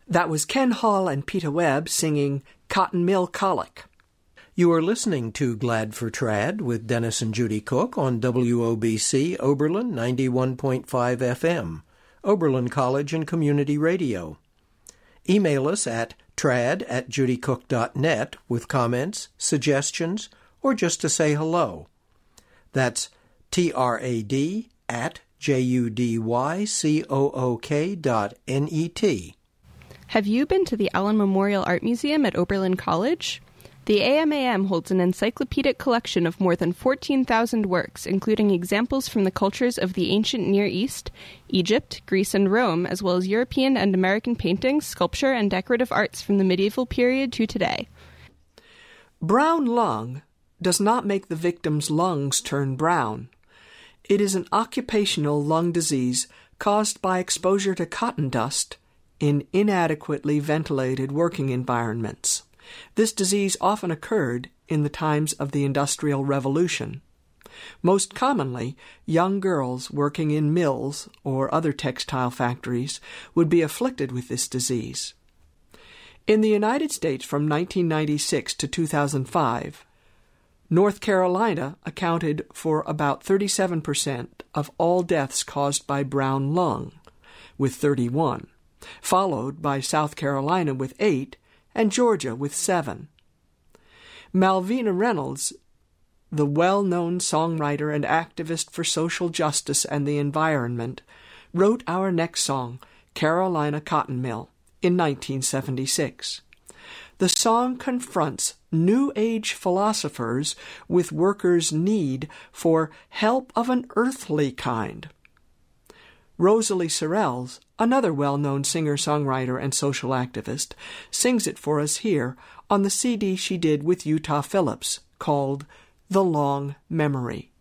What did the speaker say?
That was Ken Hall and Peter Webb singing Cotton Mill Colic. You are listening to Glad for Trad with Dennis and Judy Cook on WOBC Oberlin 91.5 FM, Oberlin College and Community Radio. Email us at trad@judycook.net with comments, suggestions, or just to say hello. That's trad@judycook.net. Have you been to the Allen Memorial Art Museum at Oberlin College? The AMAM holds an encyclopedic collection of more than 14,000 works, including examples from the cultures of the ancient Near East, Egypt, Greece, and Rome, as well as European and American paintings, sculpture, and decorative arts from the medieval period to today. Brown lung does not make the victim's lungs turn brown. It is an occupational lung disease caused by exposure to cotton dust in inadequately ventilated working environments. This disease often occurred in the times of the Industrial Revolution. Most commonly, young girls working in mills or other textile factories would be afflicted with this disease. In the United States from 1996 to 2005, North Carolina accounted for about 37% of all deaths caused by brown lung, with 31. Followed by South Carolina with 8 and Georgia with 7. Malvina Reynolds, the well-known songwriter and activist for social justice and the environment, wrote our next song, Carolina Cotton Mill, in 1976. The song confronts New Age philosophers with workers' need for help of an earthly kind. Rosalie Sorrells, another well-known singer-songwriter and social activist, sings it for us here on the CD she did with Utah Phillips called The Long Memory.